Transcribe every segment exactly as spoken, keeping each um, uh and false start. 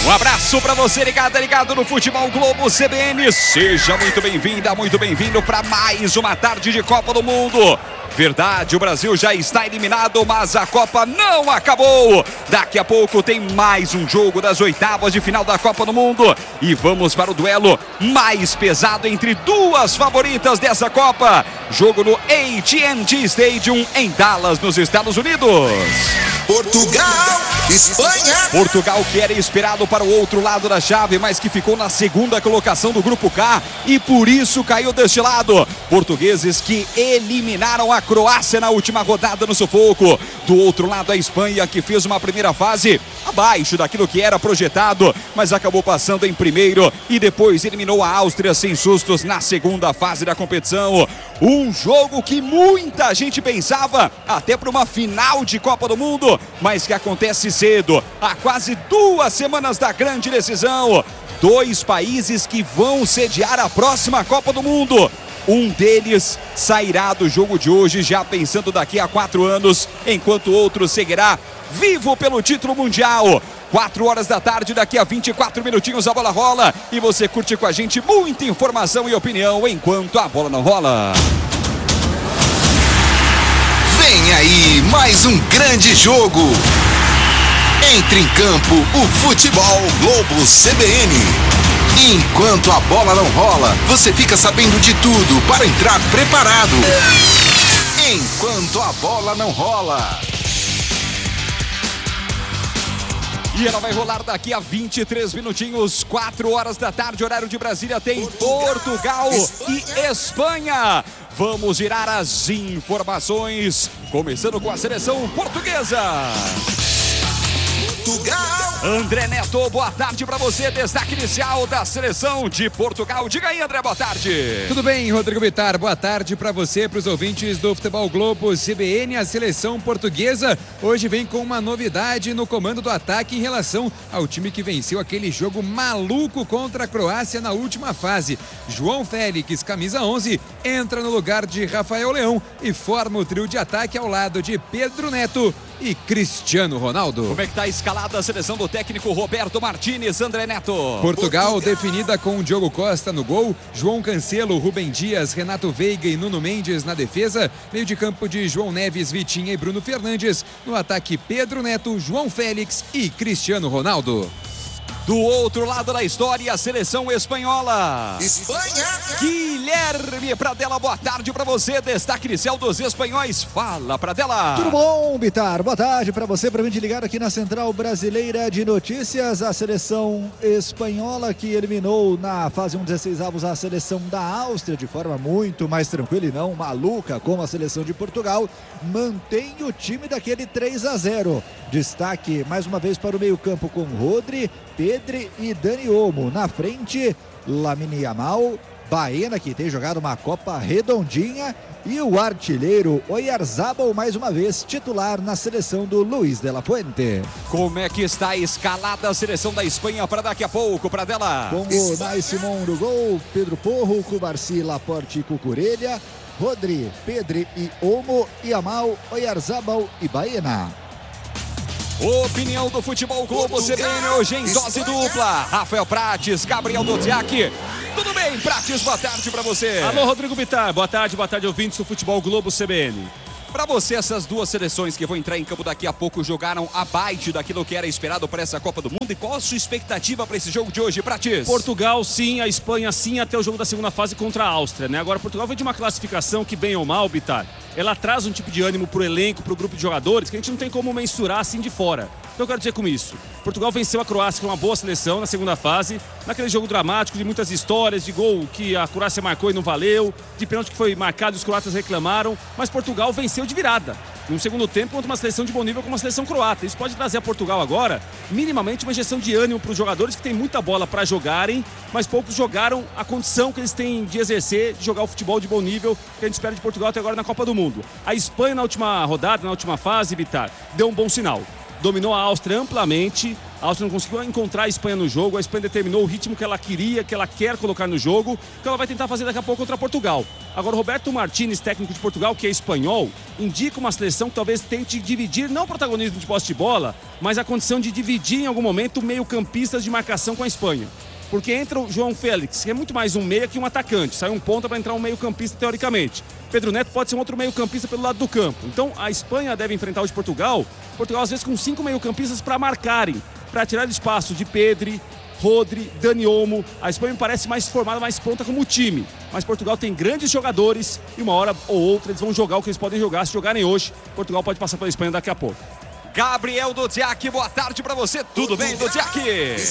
Um abraço para você ligado, ligado no Futebol Globo C B N. Seja muito bem-vinda, muito bem-vindo para mais uma tarde de Copa do Mundo. Verdade, o Brasil já está eliminado, mas a Copa não acabou. Daqui a pouco tem mais um jogo das oitavas de final da Copa do Mundo. E vamos para o duelo mais pesado entre duas favoritas dessa Copa. Jogo no A T and T Stadium em Dallas, nos Estados Unidos. Portugal, Espanha. Portugal que era esperado para o outro lado da chave, mas que ficou na segunda colocação do Grupo K e por isso caiu deste lado. Portugueses que eliminaram a Croácia na última rodada no sufoco. Do outro lado a Espanha, que fez uma primeira fase abaixo daquilo que era projetado, mas acabou passando em primeiro e depois eliminou a Áustria sem sustos na segunda fase da competição. Um jogo que muita gente pensava até para uma final de Copa do Mundo, mas que acontece cedo, há quase duas semanas da grande decisão. Dois países que vão sediar a próxima Copa do Mundo. Um deles sairá do jogo de hoje já pensando daqui a quatro anos, enquanto o outro seguirá vivo pelo título mundial. Quatro horas da tarde, daqui a vinte e quatro minutinhos a bola rola e você curte com a gente muita informação e opinião enquanto a bola não rola. Vem aí mais um grande jogo. Entre em campo o Futebol Globo C B N. Enquanto a bola não rola, você fica sabendo de tudo para entrar preparado. Enquanto a bola não rola. E ela vai rolar daqui a vinte e três minutinhos, quatro horas da tarde, horário de Brasília, tem Portugal, Portugal e Espanha. Vamos girar as informações, começando com a seleção portuguesa. Portugal. André Neto, boa tarde para você, destaque inicial da seleção de Portugal. Diga aí, André, boa tarde. Tudo bem, Rodrigo Bittar, boa tarde para você, para os ouvintes do Futebol Globo C B N. A seleção portuguesa hoje vem com uma novidade no comando do ataque em relação ao time que venceu aquele jogo maluco contra a Croácia na última fase. João Félix, camisa onze, entra no lugar de Rafael Leão e forma o trio de ataque ao lado de Pedro Neto e Cristiano Ronaldo. Como é que tá escalada a seleção do técnico Roberto Martínez, André Neto? Portugal, Portugal definida com Diogo Costa no gol, João Cancelo, Rubem Dias, Renato Veiga e Nuno Mendes na defesa, meio de campo de João Neves, Vitinha e Bruno Fernandes, no ataque Pedro Neto, João Félix e Cristiano Ronaldo. Do outro lado da história, a seleção espanhola. Espanha. Guilherme Pradella, boa tarde para você. Destaque inicial dos espanhóis. Fala, Pradella. Tudo bom, Bittar? Boa tarde para você, para mim de ligar aqui na Central Brasileira de Notícias. A seleção espanhola que eliminou na fase um dezesseis avos a seleção da Áustria de forma muito mais tranquila e não maluca como a seleção de Portugal, mantém o time daquele três a zero. Destaque mais uma vez para o meio-campo com Rodri, Pedri e Dani Olmo. Na frente, Lamine Yamal, Baena, que tem jogado uma Copa redondinha, e o artilheiro Oyarzabal, mais uma vez titular na seleção do Luis de la Fuente. Como é que está escalada a seleção da Espanha para daqui a pouco, Pradella? Com o Nai Simon no gol, Pedro Porro, Cubarsi, Laporte e Cucurella, Rodri, Pedri e Olmo, Yamal, Oyarzabal e Baena. Opinião do Futebol Globo C B N hoje em dose dupla. Rafael Prates, Gabriel Doziak. Tudo bem, Prates? Boa tarde para você. Alô, Rodrigo Bittar. Boa tarde, boa tarde, ouvintes do Futebol Globo C B N. Para você, essas duas seleções que vão entrar em campo daqui a pouco jogaram abaixo daquilo que era esperado para essa Copa do Mundo. E qual a sua expectativa para esse jogo de hoje, Prates? Portugal sim, a Espanha sim, até o jogo da segunda fase contra a Áustria, né? Agora, Portugal vem de uma classificação que, bem ou mal, Bittar, ela traz um tipo de ânimo pro elenco, pro grupo de jogadores, que a gente não tem como mensurar assim de fora. Então eu quero dizer com isso, Portugal venceu a Croácia, que é uma boa seleção na segunda fase, naquele jogo dramático de muitas histórias, de gol que a Croácia marcou e não valeu, de pênalti que foi marcado e os croatas reclamaram, mas Portugal venceu de virada. No segundo tempo, contra uma seleção de bom nível como uma seleção croata. Isso pode trazer a Portugal agora, minimamente, uma injeção de ânimo para os jogadores que têm muita bola para jogarem, mas poucos jogaram a condição que eles têm de exercer, de jogar o futebol de bom nível que a gente espera de Portugal até agora na Copa do Mundo. A Espanha, na última rodada, na última fase, Bittar, deu um bom sinal. Dominou a Áustria amplamente, A Áustria não conseguiu encontrar a Espanha no jogo, a Espanha determinou o ritmo que ela queria, que ela quer colocar no jogo, que ela vai tentar fazer daqui a pouco contra Portugal. Agora, o Roberto Martínez, técnico de Portugal, que é espanhol, indica uma seleção que talvez tente dividir, não o protagonismo de posse de bola, mas a condição de dividir em algum momento meio-campistas de marcação com a Espanha. Porque entra o João Félix, que é muito mais um meia que um atacante. Sai um ponta para entrar um meio-campista, teoricamente. Pedro Neto pode ser um outro meio-campista pelo lado do campo. Então, a Espanha deve enfrentar hoje Portugal. Portugal, às vezes, com cinco meio-campistas para marcarem, para tirar espaço de Pedri, Rodri, Dani Olmo. A Espanha me parece mais formada, mais pronta como time. Mas Portugal tem grandes jogadores e uma hora ou outra eles vão jogar o que eles podem jogar. Se jogarem hoje, Portugal pode passar pela Espanha daqui a pouco. Gabriel Dudziak, boa tarde pra você, tudo bem, Dudziak?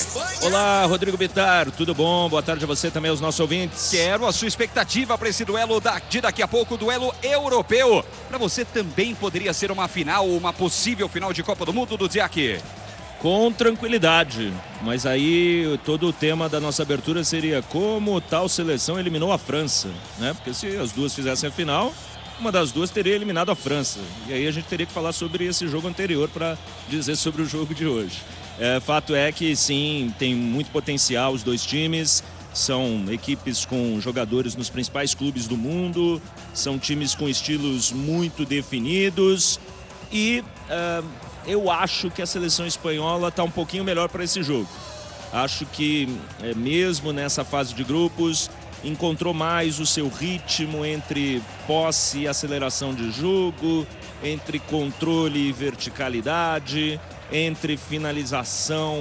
Olá, Rodrigo Bittar, tudo bom? Boa tarde a você também, aos nossos ouvintes. Quero a sua expectativa para esse duelo de daqui a pouco, duelo europeu. Para você também poderia ser uma final, uma possível final de Copa do Mundo, Dudziak? Com tranquilidade, mas aí todo o tema da nossa abertura seria como tal seleção eliminou a França, né? Porque se as duas fizessem a final, uma das duas teria eliminado a França. E aí a gente teria que falar sobre esse jogo anterior para dizer sobre o jogo de hoje. É, fato é que sim, tem muito potencial os dois times. São equipes com jogadores nos principais clubes do mundo. São times com estilos muito definidos. E uh, eu acho que a seleção espanhola está um pouquinho melhor para esse jogo. Acho que é, mesmo nessa fase de grupos, encontrou mais o seu ritmo entre posse e aceleração de jogo, entre controle e verticalidade, entre finalização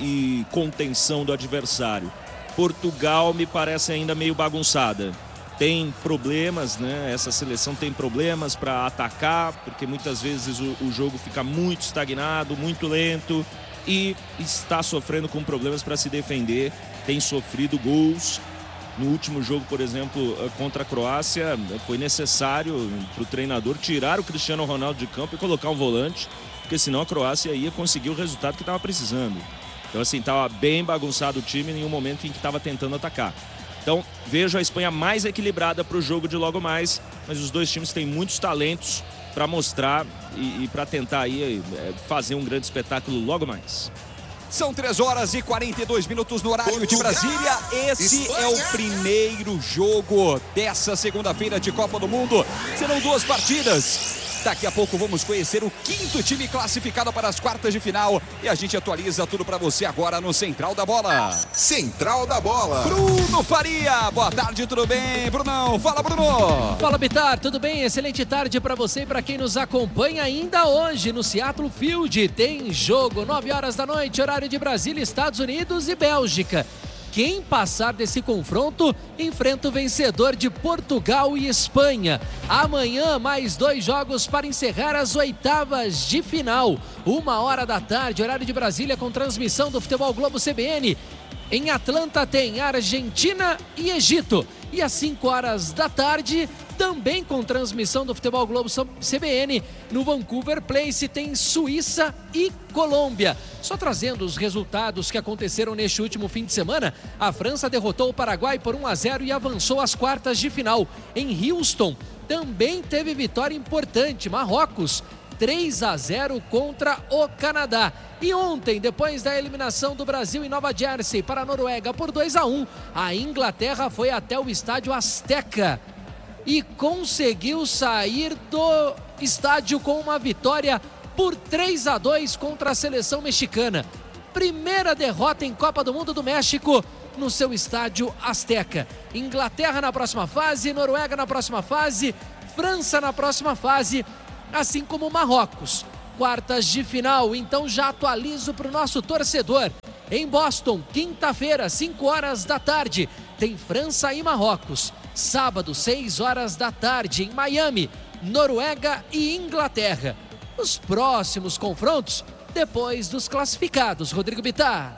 e contenção do adversário. Portugal me parece ainda meio bagunçada. Tem problemas, né? Essa seleção tem problemas para atacar, porque muitas vezes o, o jogo fica muito estagnado, muito lento e está sofrendo com problemas para se defender. Tem sofrido gols. No último jogo, por exemplo, contra a Croácia, foi necessário para o treinador tirar o Cristiano Ronaldo de campo e colocar um volante, porque senão a Croácia ia conseguir o resultado que estava precisando. Então, assim, estava bem bagunçado o time em um momento em que estava tentando atacar. Então, vejo a Espanha mais equilibrada para o jogo de logo mais, mas os dois times têm muitos talentos para mostrar e, e para tentar aí, é, fazer um grande espetáculo logo mais. São três horas e quarenta e dois minutos no horário de Brasília. Esse é o primeiro jogo dessa segunda-feira de Copa do Mundo. Serão duas partidas. Daqui a pouco vamos conhecer o quinto time classificado para as quartas de final. E a gente atualiza tudo para você agora no Central da Bola. Central da Bola. Bruno Faria, boa tarde, tudo bem? Brunão, fala, Bruno. Fala, Bittar, tudo bem? Excelente tarde para você e para quem nos acompanha ainda hoje no Seattle Field. Tem jogo, nove horas da noite, horário de Brasília, Estados Unidos e Bélgica. Quem passar desse confronto enfrenta o vencedor de Portugal e Espanha. Amanhã, mais dois jogos para encerrar as oitavas de final. Uma hora da tarde, horário de Brasília, com transmissão do Futebol Globo C B N. Em Atlanta tem Argentina e Egito. E às cinco horas da tarde, também com transmissão do Futebol Globo C B N, no Vancouver Place tem Suíça e Colômbia. Só trazendo os resultados que aconteceram neste último fim de semana, a França derrotou o Paraguai por um a zero e avançou às quartas de final. Em Houston, também teve vitória importante, Marrocos, três a zero contra o Canadá. E ontem, depois da eliminação do Brasil em Nova Jersey para a Noruega por dois a um, a Inglaterra foi até o estádio Azteca e conseguiu sair do estádio com uma vitória por três a dois contra a seleção mexicana. Primeira derrota em Copa do Mundo do México no seu estádio Azteca. Inglaterra na próxima fase, Noruega na próxima fase, França na próxima fase, assim como Marrocos. Quartas de final, então já atualizo para o nosso torcedor. Em Boston, quinta-feira, cinco horas da tarde, tem França e Marrocos. Sábado, seis horas da tarde, em Miami, Noruega e Inglaterra. Os próximos confrontos, depois dos classificados. Rodrigo Bittar.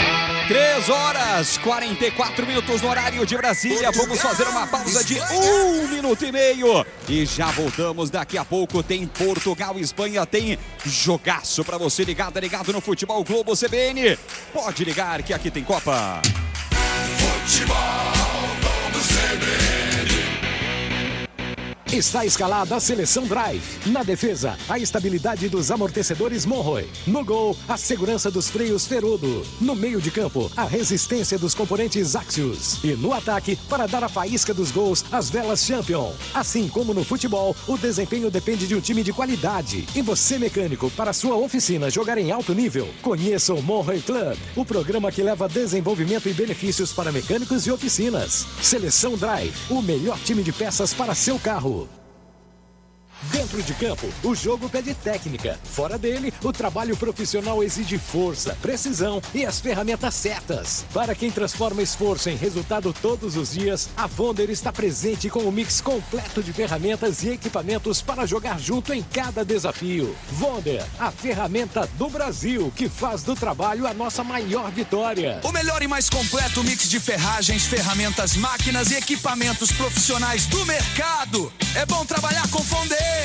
três horas, quarenta e quatro minutos no horário de Brasília. Vamos fazer uma pausa de um minuto e meio. E já voltamos daqui a pouco. Tem Portugal e Espanha. Tem jogaço para você ligado, ligado no Futebol Globo C B N. Pode ligar que aqui tem Copa. Futebol Globo C B N. Está escalada a seleção Drive. Na defesa, a estabilidade dos amortecedores Monroe. No gol, a segurança dos freios Ferodo. No meio de campo, a resistência dos componentes Axios. E no ataque, para dar a faísca dos gols, as velas Champion. Assim como no futebol, o desempenho depende de um time de qualidade. E você, mecânico, para sua oficina jogar em alto nível, conheça o Monroe Club, o programa que leva desenvolvimento e benefícios para mecânicos e oficinas. Seleção Drive, o melhor time de peças para seu carro. Dentro de campo, o jogo pede técnica. Fora dele, o trabalho profissional exige força, precisão e as ferramentas certas. Para quem transforma esforço em resultado todos os dias, a Vonder está presente com um mix completo de ferramentas e equipamentos para jogar junto em cada desafio. Vonder, a ferramenta do Brasil, que faz do trabalho a nossa maior vitória. O melhor e mais completo mix de ferragens, ferramentas, máquinas e equipamentos profissionais do mercado. É bom trabalhar com Vonder.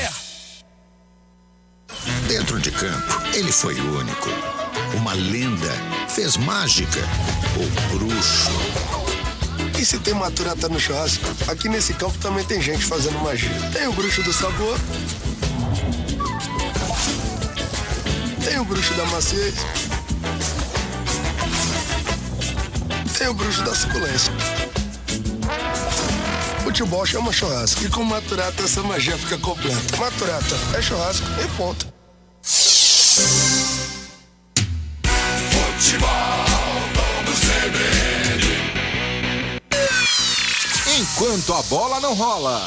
Dentro de campo, ele foi único. Uma lenda, fez mágica, o bruxo. E se tem maturata no churrasco, aqui nesse campo também tem gente fazendo magia. Tem o bruxo do sabor, tem o bruxo da maciez, tem o bruxo da suculência. Futebol chama churrasco e com maturata essa magia fica completa. Maturata é churrasco e ponto. Futebol Globo C B N. Enquanto a bola não rola.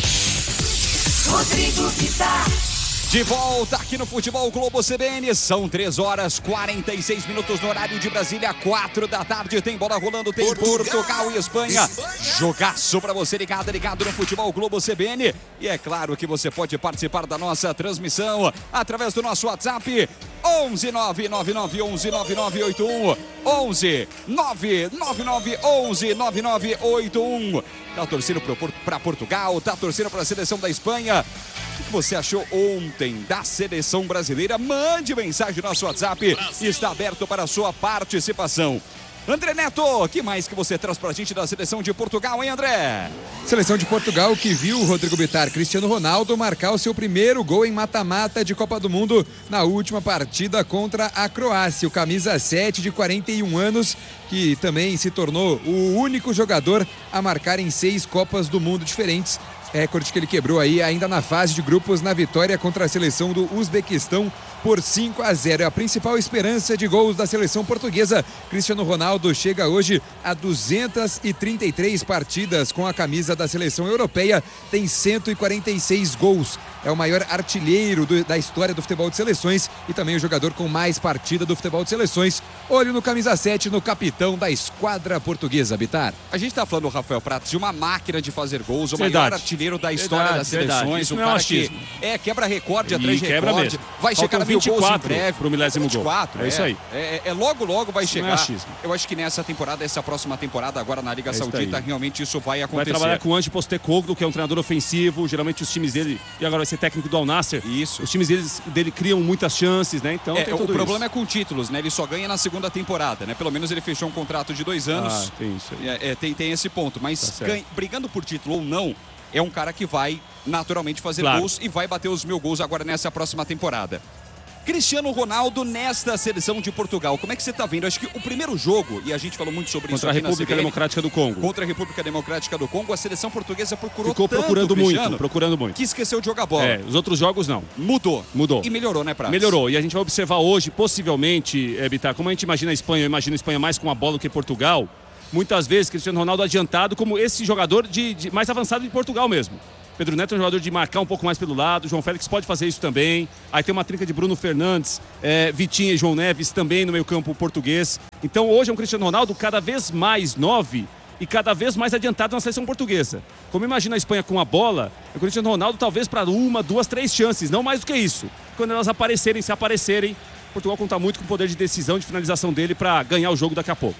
Rodrigo Vitar. De volta aqui no Futebol Globo C B N, são três horas e quarenta e seis minutos no horário de Brasília, quatro da tarde, tem bola rolando, tem Portugal, Portugal e Espanha. Espanha. Jogaço pra você ligado, ligado no Futebol Globo C B N. E é claro que você pode participar da nossa transmissão através do nosso WhatsApp onze nove nove nove onze nove nove oito um, onze nove nove nove onze nove nove oito um. Tá torcendo para Portugal, tá torcendo para a seleção da Espanha. O que você achou ontem da seleção brasileira? Mande mensagem no nosso WhatsApp, está aberto para a sua participação. André Neto, o que mais que você traz pra gente da seleção de Portugal, hein, André? Seleção de Portugal que viu o Rodrigo Vitar, Cristiano Ronaldo marcar o seu primeiro gol em mata-mata de Copa do Mundo na última partida contra a Croácia. O camisa sete de quarenta e um anos, que também se tornou o único jogador a marcar em seis Copas do Mundo diferentes. Recorde que ele quebrou aí ainda na fase de grupos na vitória contra a seleção do Uzbequistão por cinco a zero. É a principal esperança de gols da seleção portuguesa. Cristiano Ronaldo chega hoje a duzentas e trinta e três partidas com a camisa da seleção europeia, tem cento e quarenta e seis gols. É o maior artilheiro do, da história do futebol de seleções e também o jogador com mais partida do futebol de seleções. Olho no camisa sete, no capitão da esquadra portuguesa, Bitar. A gente tá falando, Rafael Pratos, de uma máquina de fazer gols, o verdade. maior artilheiro da história verdade, das seleções, um cara é que é, quebra recorde atrás de quebra recorde, mesmo. vai Faltam chegar a mil gols em breve. Pro milésimo gol. vinte e quatro, é, é isso aí. É, é logo, logo vai isso chegar. Não é Eu acho que nessa temporada, essa próxima temporada agora na Liga é Saudita, realmente isso vai acontecer. Vai trabalhar com o Ange Postecoglou, que é um treinador ofensivo, geralmente os times dele, e agora vai ser técnico do Al Nassr. Isso. Os times dele, dele criam muitas chances, né? Então é, tem o tudo problema isso. é com títulos, né? Ele só ganha na segunda temporada, né? Pelo menos ele fechou um contrato de dois anos. Ah, tem isso aí. É, é, tem, tem esse ponto, mas Tá ganha, brigando por título ou não, é um cara que vai naturalmente fazer Claro. gols e vai bater os mil gols agora nessa próxima temporada. Cristiano Ronaldo nesta seleção de Portugal, como é que você está vendo? Acho que o primeiro jogo, e a gente falou muito sobre Contra isso a República Democrática do Congo. Contra a República Democrática do Congo, a seleção portuguesa procurou Ficou tanto procurando o Cristiano, muito, procurando muito. que esqueceu de jogar bola. É, os outros jogos não. Mudou. Mudou. E melhorou, né, Pratos? Melhorou. E a gente vai observar hoje, possivelmente, é, Bitar, como a gente imagina a Espanha, eu imagino a Espanha mais com a bola do que Portugal, muitas vezes Cristiano Ronaldo adiantado como esse jogador de, de mais avançado de Portugal mesmo. Pedro Neto é um jogador de marcar um pouco mais pelo lado, João Félix pode fazer isso também. Aí tem uma trinca de Bruno Fernandes, é, Vitinha e João Neves também no meio campo português. Então hoje é um Cristiano Ronaldo cada vez mais nove e cada vez mais adiantado na seleção portuguesa. Como imagina a Espanha com a bola, é o Cristiano Ronaldo talvez para uma, duas, três chances, não mais do que isso. Quando elas aparecerem, se aparecerem, Portugal conta muito com o poder de decisão, de finalização dele para ganhar o jogo daqui a pouco.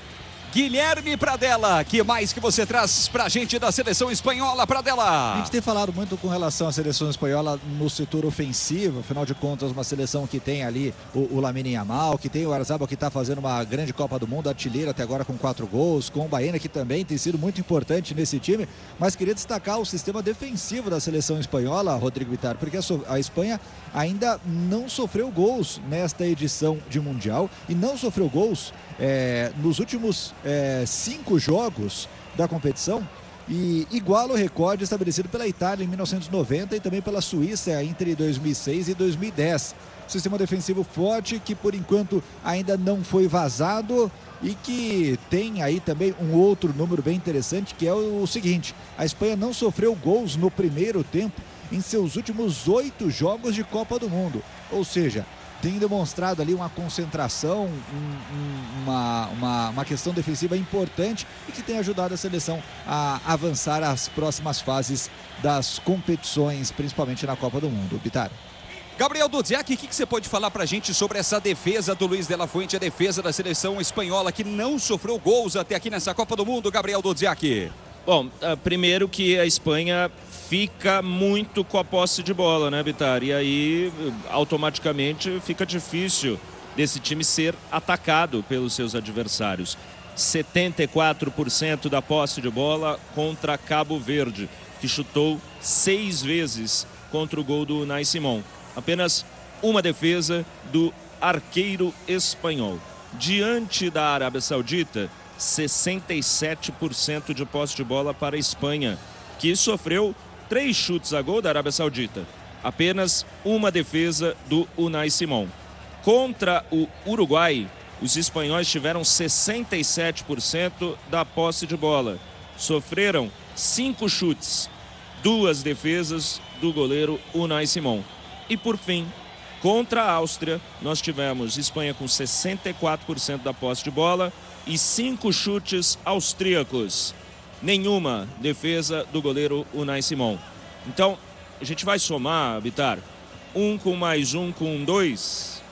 Guilherme Pradella, que mais que você traz pra gente da seleção espanhola, Pradella? A gente tem falado muito com relação à seleção espanhola no setor ofensivo, afinal de contas uma seleção que tem ali o, o Lamine Yamal, que tem o Oyarzabal, que está fazendo uma grande Copa do Mundo, artilheiro até agora com quatro gols, com o Baena, que também tem sido muito importante nesse time, mas queria destacar o sistema defensivo da seleção espanhola, Rodrigo Bittar, porque a, so, a Espanha ainda não sofreu gols nesta edição de Mundial e não sofreu gols é, nos últimos é, cinco jogos da competição e iguala o recorde estabelecido pela Itália em mil novecentos e noventa e também pela Suíça entre dois mil e seis e dois mil e dez. Sistema defensivo forte que por enquanto ainda não foi vazado e que tem aí também um outro número bem interessante, que é o, o seguinte: a Espanha não sofreu gols no primeiro tempo em seus últimos oito jogos de Copa do Mundo, ou seja, tem demonstrado ali uma concentração, um, um, uma, uma, uma questão defensiva importante e que tem ajudado a seleção a avançar às próximas fases das competições, principalmente na Copa do Mundo. Bittar. Gabriel Dudziak, o que, que você pode falar pra gente sobre essa defesa do Luiz de la Fuente, a defesa da seleção espanhola que não sofreu gols até aqui nessa Copa do Mundo, Gabriel Dudziak? Bom, uh, primeiro que a Espanha fica muito com a posse de bola, né, Bittar? E aí, automaticamente, fica difícil desse time ser atacado pelos seus adversários. setenta e quatro por cento da posse de bola contra Cabo Verde, que chutou seis vezes contra o gol do Unai Simón. Apenas uma defesa do arqueiro espanhol. Diante da Arábia Saudita, sessenta e sete por cento de posse de bola para a Espanha, que sofreu três chutes a gol da Arábia Saudita. Apenas uma defesa do Unai Simón. Contra o Uruguai, os espanhóis tiveram sessenta e sete por cento da posse de bola. Sofreram cinco chutes, duas defesas do goleiro Unai Simón. E por fim, contra a Áustria, nós tivemos Espanha com sessenta e quatro por cento da posse de bola e cinco chutes austríacos. Nenhuma defesa do goleiro Unai Simón. Então, a gente vai somar, Bittar, um com mais um com dois.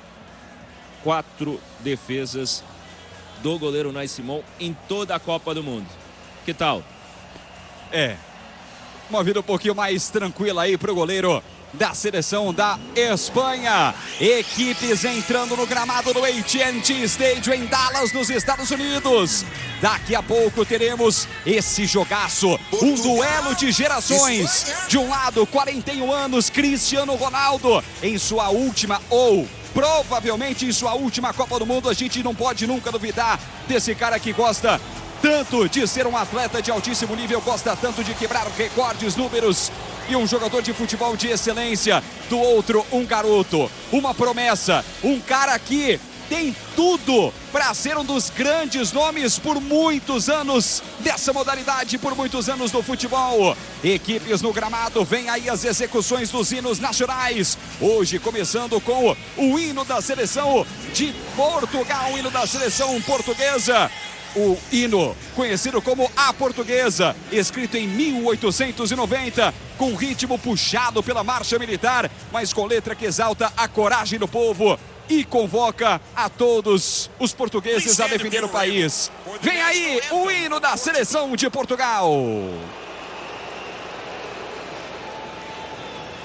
Quatro defesas do goleiro Unai Simón em toda a Copa do Mundo. Que tal? É, uma vida um pouquinho mais tranquila aí pro goleiro da seleção da Espanha. Equipes entrando no gramado do A T and T Stadium em Dallas, nos Estados Unidos. Daqui a pouco teremos esse jogaço, um duelo de gerações. De um lado, quarenta e um anos, Cristiano Ronaldo, em sua última ou provavelmente em sua última Copa do Mundo. A gente não pode nunca duvidar desse cara que gosta tanto de ser um atleta de altíssimo nível, gosta tanto de quebrar recordes, números, e um jogador de futebol de excelência. Do outro, um garoto, uma promessa, um cara que tem tudo para ser um dos grandes nomes por muitos anos dessa modalidade, por muitos anos do futebol. Equipes no gramado, vem aí as execuções dos hinos nacionais. Hoje começando com o hino da seleção de Portugal, o hino da seleção portuguesa. O hino, conhecido como A Portuguesa, escrito em mil oitocentos e noventa, com ritmo puxado pela marcha militar, mas com letra que exalta a coragem do povo e convoca a todos os portugueses a defender o país. Vem aí o hino da seleção de Portugal.